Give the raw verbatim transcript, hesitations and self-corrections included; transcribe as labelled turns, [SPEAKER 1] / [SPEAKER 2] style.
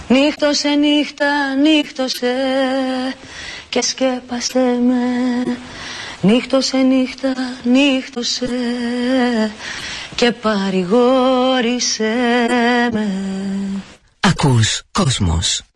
[SPEAKER 1] Νύχτωσε νύχτα, νύχτωσε και σκέπασε με. Νύχτωσε νύχτα, νύχτωσε και παρηγόρησε με.
[SPEAKER 2] Ακούς Κόσμος.